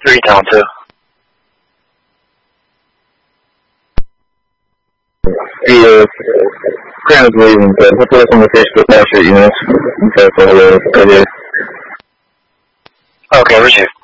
3 down 2. The Grant is leaving, but we'll put us on the Facebook master units. Okay, Okay, received.